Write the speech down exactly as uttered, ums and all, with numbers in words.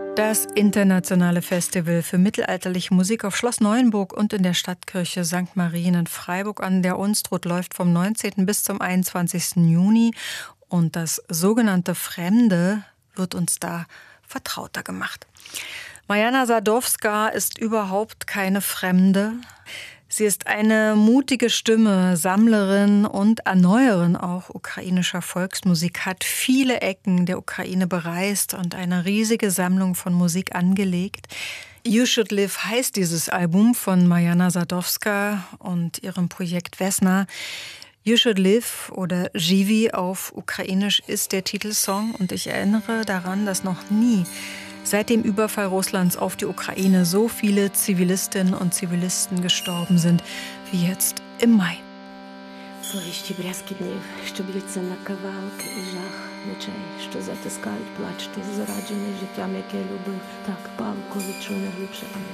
Das internationale Festival für mittelalterliche Musik auf Schloss Neuenburg und in der Stadtkirche Sankt Marien in Freiburg an der Unstrut läuft vom neunzehnten bis zum einundzwanzigsten Juni. Und das sogenannte Fremde wird uns da vertrauter gemacht. Marjana Sadowska ist überhaupt keine Fremde. Sie ist eine mutige Stimme, Sammlerin und Erneuerin auch ukrainischer Volksmusik, hat viele Ecken der Ukraine bereist und eine riesige Sammlung von Musik angelegt. You Should Live heißt dieses Album von Marjana Sadowska und ihrem Projekt Vesna. You Should Live oder Żywi auf Ukrainisch ist der Titelsong und ich erinnere daran, dass noch nie seit dem Überfall Russlands auf die Ukraine so viele Zivilistinnen und Zivilisten gestorben sind wie jetzt im Mai. Повіщі брязки днів, що б'ються на кавалки, і жах ночей, що затискають плач тих зараджених життям, яке любив, так палко відчув найглибше.